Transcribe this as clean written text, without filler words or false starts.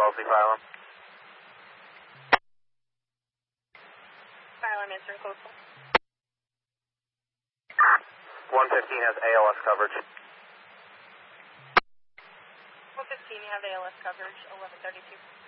Wellesley, Phylum. Phylum answering coastal. 115 has ALS coverage. 115, you have ALS coverage, 1132.